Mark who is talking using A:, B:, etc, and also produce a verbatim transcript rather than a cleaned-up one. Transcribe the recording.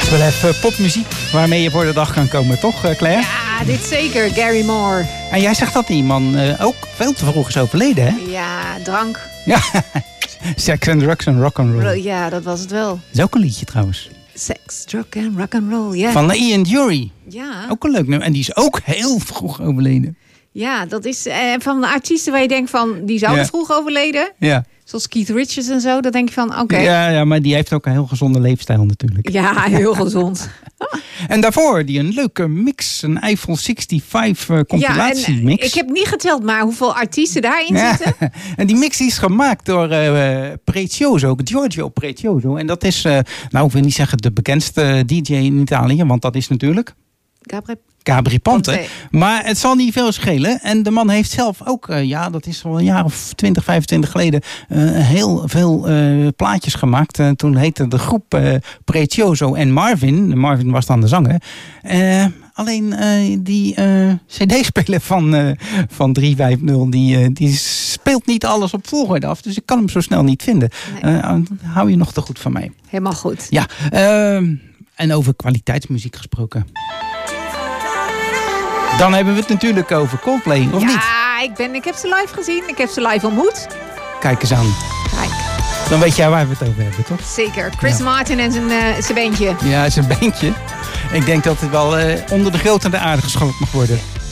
A: Wel even popmuziek waarmee je voor de dag kan komen, toch Claire?
B: Ja, dit zeker. Gary Moore.
A: En jij zegt dat die man uh, ook veel te vroeg is overleden, hè?
B: Ja, drank.
A: Ja, Sex and Drugs and Rock'n'Roll.
B: Ja, dat was het wel.
A: Dat is ook een liedje trouwens.
B: Sex, drug and rock'n'roll, ja.
A: Van Ian Dury.
B: Ja.
A: Ook een leuk nummer. En die is ook heel vroeg overleden.
B: Ja, dat is eh, van de artiesten waar je denkt van, die zouden
A: ja.
B: vroeg overleden.
A: Ja.
B: Zoals Keith Richards en zo. Dan denk je van, oké. Okay.
A: Ja, ja, maar die heeft ook een heel gezonde leefstijl natuurlijk.
B: Ja, heel gezond.
A: En daarvoor die een leuke mix, een Eiffel vijfenzestig uh, compilatiemix.
B: Ja, ik heb niet geteld, maar hoeveel artiesten daarin ja. zitten.
A: En die mix die is gemaakt door uh, Prezioso, Giorgio Prezioso. En dat is, uh, nou ik wil niet zeggen de bekendste D J in Italië, want dat is natuurlijk
B: Gabri
A: Gabri Ponte. Maar het zal niet veel schelen. En de man heeft zelf ook, uh, ja, dat is al een jaar of twintig, vijfentwintig geleden, uh, heel veel uh, plaatjes gemaakt. Uh, toen heette de groep uh, Prezioso en Marvin. Marvin was dan de zanger. Uh, alleen uh, die uh, cd-speler van, uh, van drie vijf nul, die, uh, die speelt niet alles op volgorde af. Dus ik kan hem zo snel niet vinden. Nee. Uh, hou je nog te goed van mij.
B: Helemaal goed.
A: Ja, uh, en over kwaliteitsmuziek gesproken. Dan hebben we het natuurlijk over Coldplay, of
B: ja,
A: niet?
B: Ja, ik, ben, ik heb ze live gezien. Ik heb ze live ontmoet.
A: Kijk eens aan.
B: Kijk.
A: Dan weet jij waar we het over hebben, toch?
B: Zeker. Chris ja. Martin en zijn, uh, zijn bandje.
A: Ja, zijn bandje. Ik denk dat het wel uh, onder de grote en de aarde geschoten mag worden.